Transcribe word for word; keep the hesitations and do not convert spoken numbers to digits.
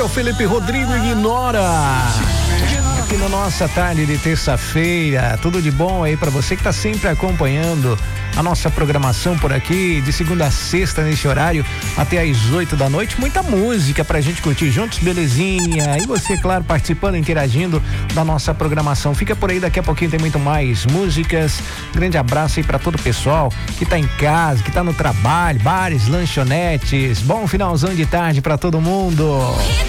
é o Felipe Rodrigo Ignora. Aqui na nossa tarde de terça-feira, tudo de bom aí pra você que tá sempre acompanhando a nossa programação por aqui, de segunda a sexta nesse horário, até às oito da noite. Muita música pra gente curtir juntos, belezinha. E você, claro, participando, interagindo da nossa programação. Fica por aí, daqui a pouquinho tem muito mais músicas. Grande abraço aí pra todo o pessoal que tá em casa, que tá no trabalho, bares, lanchonetes. Bom finalzão de tarde pra todo mundo.